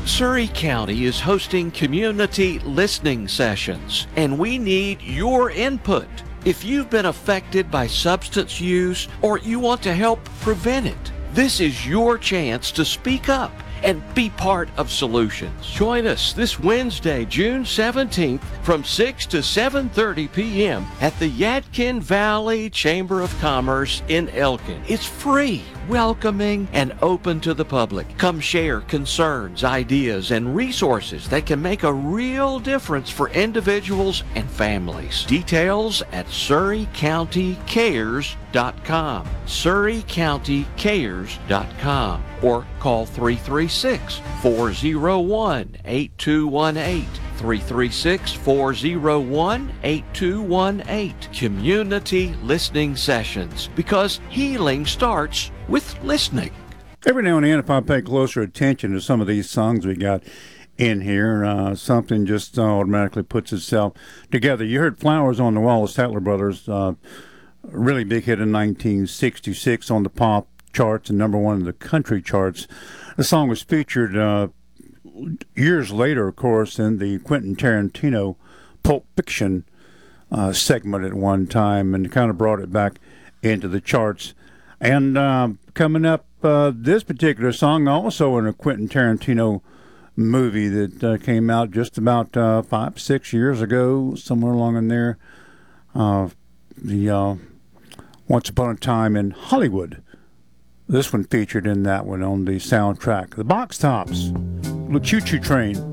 Surrey County is hosting community listening sessions, and we need your input. If you've been affected by substance use or you want to help prevent it, this is your chance to speak up and be part of solutions. Join us this Wednesday, June 17th from 6 to 7:30 p.m. at the Yadkin Valley Chamber of Commerce in Elkin. It's free, welcoming, and open to the public. Come share concerns, ideas, and resources that can make a real difference for individuals and families. Details at SurryCountyCares.com, SurryCountyCares.com, or call 336-401-8218. 336-401-8218. Community listening sessions, because healing starts with listening. Every now and then, if I pay closer attention to some of these songs we got in here, something just automatically puts itself together. You heard Flowers on the Wall, the Statler Brothers, really big hit in 1966 on the pop charts and number one in the country charts. The song was featured years later, of course, in the Quentin Tarantino Pulp Fiction segment at one time, and kind of brought it back into the charts. And coming up, this particular song also in a Quentin Tarantino movie that came out just about 5-6 years ago, somewhere along in there. The Once Upon a Time in Hollywood. This one featured in that one on the soundtrack. The Box Tops, the Choo Choo Train.